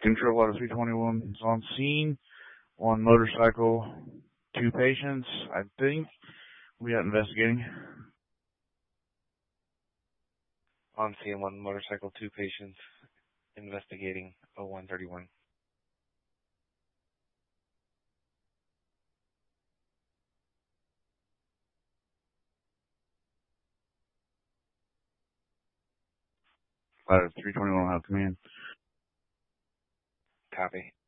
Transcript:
Control out of 321 is on scene. One motorcycle, 2 patients. I think we got investigating. On scene, 1 motorcycle, 2 patients. Investigating 0131. Out of 321 will have command. Copy.